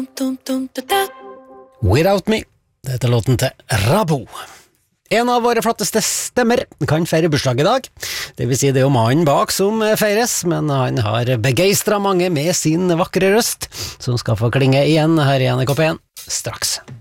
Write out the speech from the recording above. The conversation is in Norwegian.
Without Me, dette er låten til Rabo. En av våre flotteste stemmer kan feire bursdag i dag. Det vil si det er jo mannen bak som feires, men han har begeistret mange med sin vakre røst, som skal få klinge igjen her i NRK P1 straks.